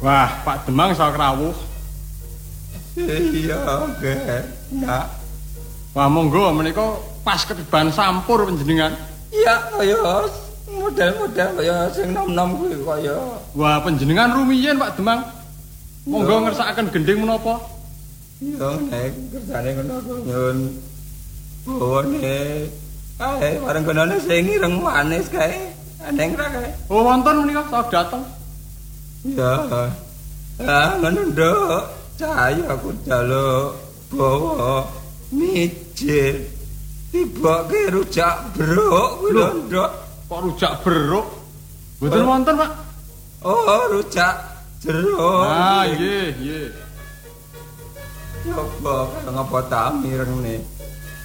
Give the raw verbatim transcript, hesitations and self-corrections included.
Wah, Pak Demang sok rawuh. Iya, nggih. Nak. Wah, monggo menika pas ketiban sampur panjenengan. Iya, kaya model-model kaya sing nom-nom kuwi kaya. Wah, panjenengan rumiyin Pak Demang. Monggo ngersakaken gending menapa? Iya, nek kersane ngono aku nyun. Bawane. Kae bareng kenane sing ireng manis kae. Aneng ra kae. Oh, wonten menika sok dateng. Ya. Ah, ngono nduk. Cahaya aku njaluk bawa mijil. Tiboke rujak beruk kuwi lho, Nduk. Kok rujak beruk? Mboten wonten, Pak. Oh, rujak jeruk. Ah, nggih, nggih. Coba ngapa ta mireng nih.